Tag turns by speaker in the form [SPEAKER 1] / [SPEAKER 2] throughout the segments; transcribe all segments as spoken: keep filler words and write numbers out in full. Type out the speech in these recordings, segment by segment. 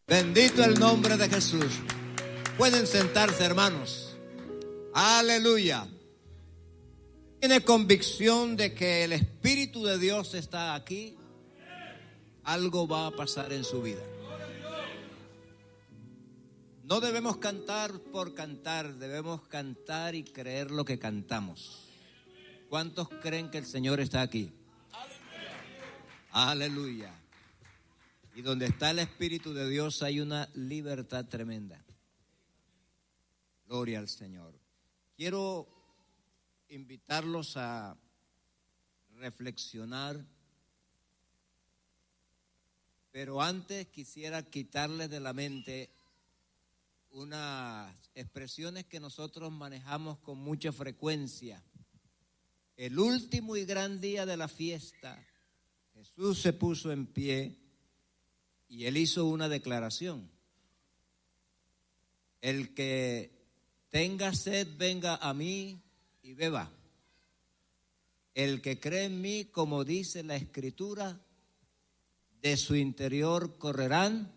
[SPEAKER 1] Bendito el nombre de Jesús. Pueden sentarse, hermanos. Aleluya. Tiene convicción de que el Espíritu de Dios está aquí. Algo va a pasar en su vida. No debemos cantar por cantar, debemos cantar y creer lo que cantamos. ¿Cuántos creen que el Señor está aquí? Aleluya. Y donde está el Espíritu de Dios hay una libertad tremenda. Gloria al Señor. Quiero invitarlos a reflexionar, pero antes quisiera quitarles de la mente unas expresiones que nosotros manejamos con mucha frecuencia. El último y gran día de la fiesta, Jesús se puso en pie y él hizo una declaración. El que tenga sed, venga a mí y beba. El que cree en mí, como dice la Escritura, de su interior correrán.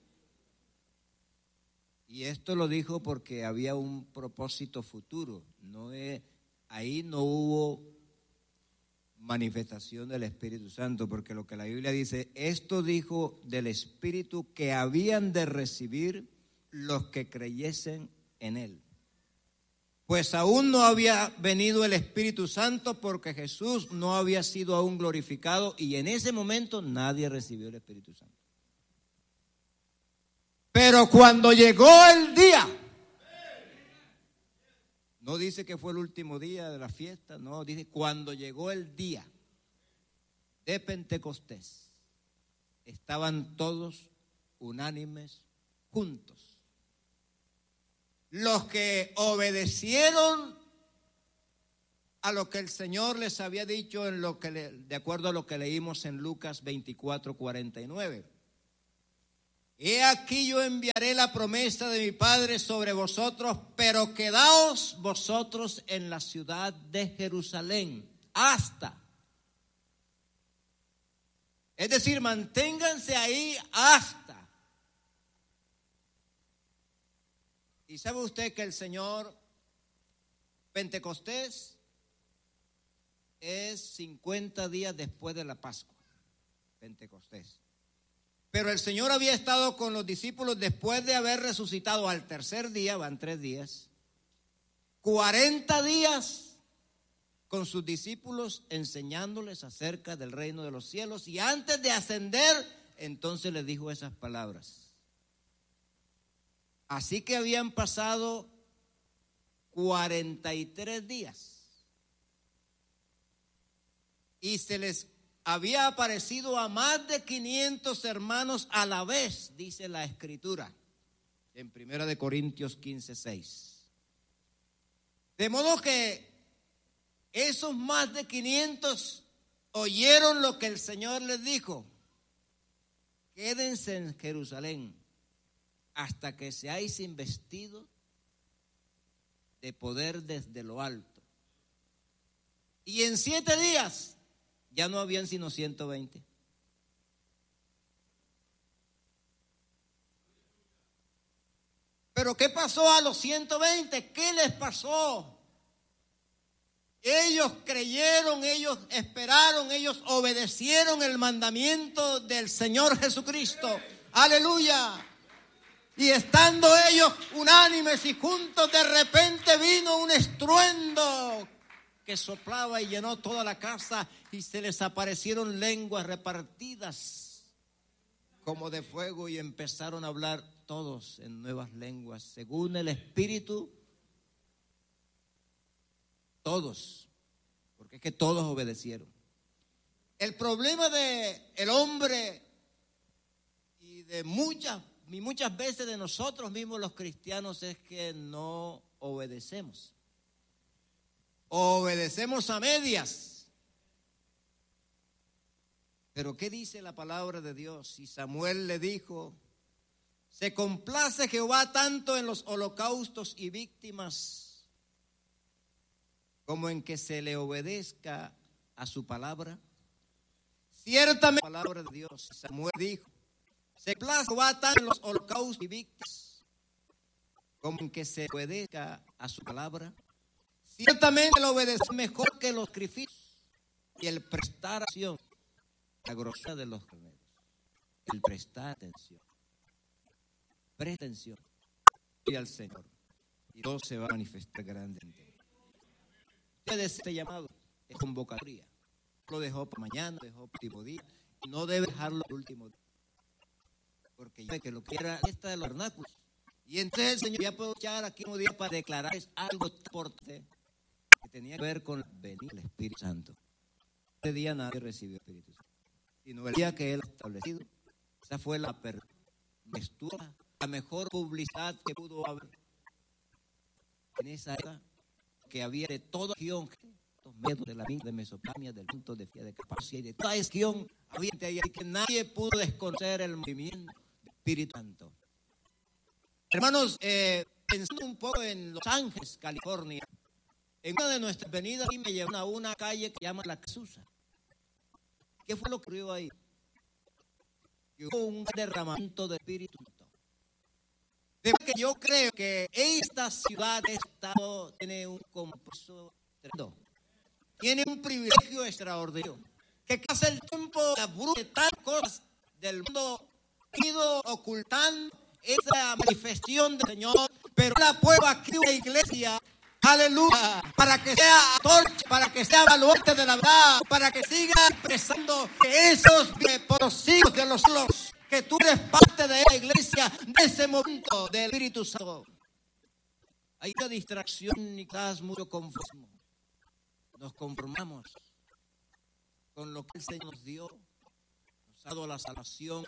[SPEAKER 1] Y esto lo dijo porque había un propósito futuro. No es, ahí no hubo manifestación del Espíritu Santo, porque lo que la Biblia dice, esto dijo del Espíritu que habían de recibir los que creyesen en él. Pues aún no había venido el Espíritu Santo porque Jesús no había sido aún glorificado y en ese momento nadie recibió el Espíritu Santo. Pero cuando llegó el día, no dice que fue el último día de la fiesta, no, dice cuando llegó el día de Pentecostés, estaban todos unánimes juntos. Los que obedecieron a lo que el Señor les había dicho en lo que le, de acuerdo a lo que leímos en Lucas veinticuatro, cuarenta y nueve. He aquí yo enviaré la promesa de mi Padre sobre vosotros, pero quedaos vosotros en la ciudad de Jerusalén hasta. Es decir, manténganse ahí hasta. Y sabe usted que el Señor Pentecostés es cincuenta días después de la Pascua. Pentecostés. Pero el Señor había estado con los discípulos después de haber resucitado al tercer día, van tres días, cuarenta días con sus discípulos enseñándoles acerca del reino de los cielos. Y antes de ascender, entonces les dijo esas palabras. Así que habían pasado cuarenta y tres días. Y se les había aparecido a más de quinientos hermanos a la vez, dice la Escritura, en Primera de Corintios quince, seis. De modo que esos más de quinientos oyeron lo que el Señor les dijo. Quédense en Jerusalén hasta que seáis investidos de poder desde lo alto. Y en siete días ya no habían sino ciento veinte. Pero ¿qué pasó a los ciento veinte? ¿Qué les pasó? Ellos creyeron, ellos esperaron, ellos obedecieron el mandamiento del Señor Jesucristo. Aleluya. Y estando ellos unánimes y juntos, de repente vino un estruendo que soplaba y llenó toda la casa, y se les aparecieron lenguas repartidas como de fuego, y empezaron a hablar todos en nuevas lenguas, según el Espíritu. Todos, porque es que todos obedecieron. El problema de el hombre y de muchas y muchas veces de nosotros mismos los cristianos es que no obedecemos. Obedecemos a medias. Pero ¿qué dice la palabra de Dios? Y Samuel le dijo: se complace Jehová tanto en los holocaustos y víctimas como en que se le obedezca a su palabra. Ciertamente la palabra de Dios. Samuel dijo: Se place Jehová tanto en los holocaustos y víctimas como en que se obedezca a su palabra. Ciertamente el obedecer mejor que los sacrificios y el prestar acción, la grosura de los carneros, el prestar atención. Presta atención y al Señor y todo se va a manifestar grandemente. Ustedes este llamado es convocatoria. Lo dejó para mañana, lo dejó para el último día y no debe dejarlo el último día. Porque yo sé que lo que era esta de los vernáculos. Y entonces el Señor ya puedo echar aquí un día para declararles algo importante que tenía que ver con la venida del Espíritu Santo. Ese día nadie recibió el Espíritu Santo, sino el día que Él ha establecido. Esa fue la apertura, la mejor publicidad que pudo haber en esa época, que había de toda región, los medios de la mina de Mesopotamia, del punto de Fía de Capacia y de toda región, había de ahí que nadie pudo desconocer el movimiento del Espíritu Santo. Hermanos, eh, pensando un poco en Los Ángeles, California, en una de nuestras venidas y me llevaron a una calle que se llama La Cazuza. ¿Qué fue lo que ocurrió ahí? Que hubo un derramamiento del Espíritu Santo. De que yo creo que esta ciudad, este estado, tiene un compromiso tremendo. Tiene un privilegio extraordinario. Que casi el tiempo la bruja de tantas cosas del mundo ha ido ocultando esa manifestación del Señor, pero la puedo aquí una iglesia, aleluya, para que sea torcha, para que sea baluarte de la verdad, para que siga expresando que esos por los siglos de los siglos, que tú eres parte de la iglesia, de ese momento del Espíritu Santo. Hay una distracción y quizás mucho conformismo. Nos conformamos con lo que el Señor nos dio, nos ha dado la salvación,